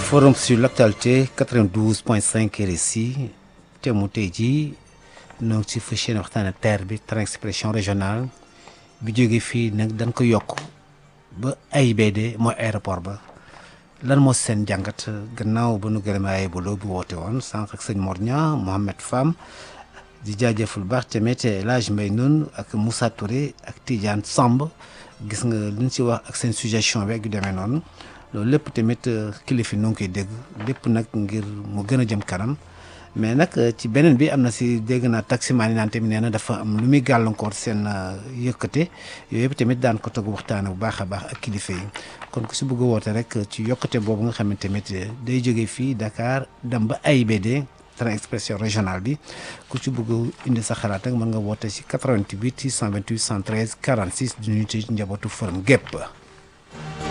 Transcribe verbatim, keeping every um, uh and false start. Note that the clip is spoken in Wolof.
Forum sur l'actualité quatre-vingt-douze point cinq R S I te mu tey jii ñoo ngi ci fas yéene waxtaane TER bi train expression régionale bi jógee fii nag dañ ko yokk ba A I B D mooy aéroport ba lan moo seen jàngat gannaaw ba nu gërëmee ay bolo bi woote woon sànq ak sëñ Mor Niang Mohamed Fam di jaajëful baax tamit El Hadj Mbaye noonu ak Moussa Touré ak Tidiane Samb gis nga li ñu ci wax ak seen suggestion bi ak yu demee noonu loolu lépp tamit kilifa yi nu ngi koy dégg lépp nag ngir mu gën a jëm kanam mais nag ci beneen bi am na si dégg naa taximaan yi naan tamit nee na dafa am lu muy gàllankoor seen yëkkate yooyu yëpp tamit daan ko toog waxtaane bu baax a baax ak kilifa yi kon ku si bëgg a woote rek ci yokkate boobu nga xam ne tamit day jógee fii Dakar dem ba A I B D train expression régionale bi ku ci bëgg indi sa xalaat rek mën nga woote si quatre-vingt-huit six cent vingt-huit cent treize quarante-six du ñu ci njabootu forum gépp